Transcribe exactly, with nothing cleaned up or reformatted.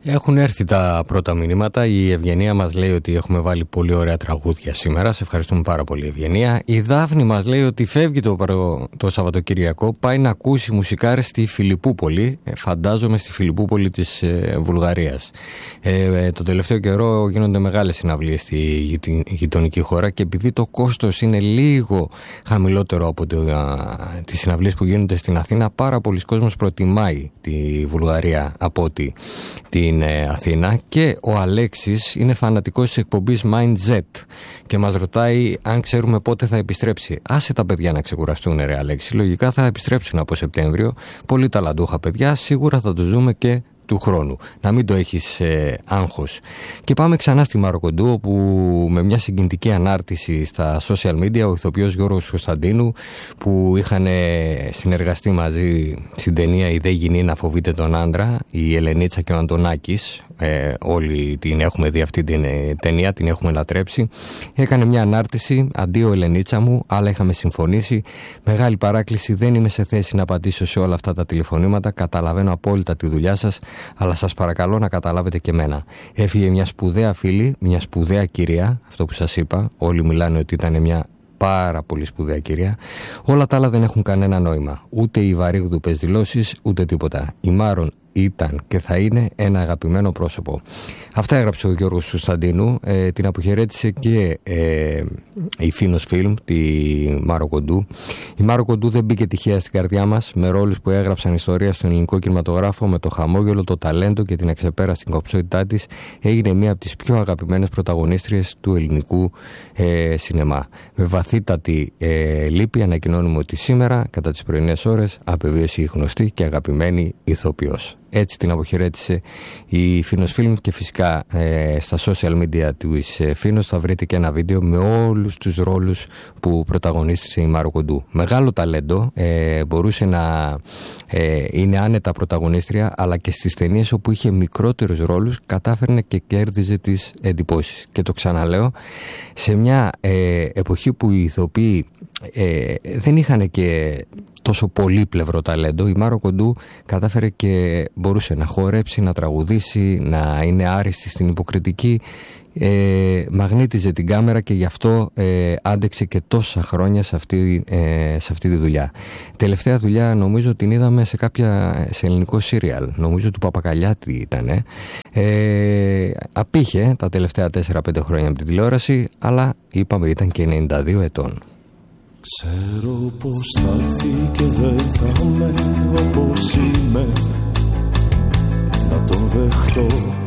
Έχουν έρθει τα πρώτα μηνύματα. Η Ευγενία μας λέει ότι έχουμε βάλει πολύ ωραία τραγούδια σήμερα. Σε ευχαριστούμε πάρα πολύ, Ευγενία. Η Δάφνη μας λέει ότι φεύγει το, το Σαββατοκυριακό, πάει να ακούσει μουσικάρες στη Φιλιππούπολη. Φαντάζομαι στη Φιλιππούπολη της ε, Βουλγαρίας. Ε, το τελευταίο καιρό γίνονται μεγάλες συναυλίες στη γειτονική χώρα και επειδή το κόστος είναι λίγο χαμηλότερο από το, α, τις συναυλίες που γίνονται στην Αθήνα, πάρα πολλοί κόσμος προτιμάει τη Βουλγαρία από ότι την Αθήνα. Και ο Αλέξης είναι φανατικός της εκπομπής Mind Z και μας ρωτάει αν ξέρουμε πότε θα επιστρέψει. Άσε τα παιδιά να ξεκουραστούν, ρε Αλέξη. Λογικά θα επιστρέψουν από Σεπτέμβριο. Πολύ ταλαντούχα παιδιά, σίγουρα θα το ζούμε και του χρόνου. Να μην το έχεις ε, άγχος. Και πάμε ξανά στη Μαροκοντού, όπου με μια συγκινητική ανάρτηση στα social media ο ηθοποιός Γιώργος Κωνσταντίνου, που είχαν συνεργαστεί μαζί στην ταινία «Η δε γυνή να φοβείται τον άντρα», η Ελενίτσα και ο Αντωνάκης, ε, όλοι την έχουμε δει αυτή την ε, ταινία, την έχουμε λατρέψει, έκανε μια ανάρτηση: «Αντίο Ελενίτσα μου, άλλα είχαμε συμφωνήσει, μεγάλη παράκληση, δεν είμαι σε θέση να απαντήσω σε όλα αυτά τα τηλεφωνήματα, καταλαβαίνω απόλυτα τη δουλειά σας, αλλά σας παρακαλώ να καταλάβετε και εμένα. Έφυγε μια σπουδαία φίλη, μια σπουδαία κυρία», αυτό που σας είπα, όλοι μιλάνε ότι ήταν μια πάρα πολύ σπουδαία κυρία. Όλα τα άλλα δεν έχουν κανένα νόημα. Ούτε οι βαρύγδουπες δηλώσεις, ούτε τίποτα. Η Μάρον ήταν και θα είναι ένα αγαπημένο πρόσωπο. Αυτά έγραψε ο Γιώργος Κωνσταντίνου. Ε, την αποχαιρέτησε και ε, η Φίνος Φιλμ, τη Μάρο Κοντού. Η Μάρο Κοντού δεν μπήκε τυχαία στην καρδιά μας, με ρόλους που έγραψαν ιστορία στον ελληνικό κινηματογράφο, με το χαμόγελο, το ταλέντο και την αξεπέραστη κομψότητά της. Έγινε μία από τις πιο αγαπημένες πρωταγωνίστριες του ελληνικού ε, σινεμά. Με βαθύτατη ε, λύπη ανακοινώνουμε ότι σήμερα, κατά τις πρωινές ώρες, απεβίωσε η γνωστή και αγαπημένη ηθοποιός. Έτσι την αποχαιρέτησε η Φίνος Φιλμ και φυσικά ε, στα social media του ε, Φίνος θα βρείτε και ένα βίντεο με όλους τους ρόλους που πρωταγωνίστησε η Μάρο Κοντού. Μεγάλο ταλέντο, ε, μπορούσε να ε, είναι άνετα πρωταγωνίστρια, αλλά και στις ταινίες όπου είχε μικρότερους ρόλους κατάφερνε και κέρδιζε τις εντυπώσεις. Και το ξαναλέω, σε μια ε, εποχή που οι ηθοποιοί ε, δεν είχαν και τόσο πολύπλευρο ταλέντο, η Μάρο Κοντού κατάφερε και μπορούσε να χορέψει, να τραγουδήσει, να είναι άριστη στην υποκριτική, ε, μαγνήτιζε την κάμερα και γι' αυτό ε, άντεξε και τόσα χρόνια σε αυτή, ε, σε αυτή τη δουλειά. Τελευταία δουλειά νομίζω την είδαμε σε, κάποια, σε ελληνικό σύριαλ, νομίζω του Παπακαλιάτη ήταν. Ε. Ε, απήχε τα τελευταία τέσσερα πέντε χρόνια από την τηλεόραση, αλλά είπαμε ήταν και ενενήντα δύο ετών. Ξέρω πως θα έρθει και δεν θα είμαι όπως είμαι, να τον δεχτώ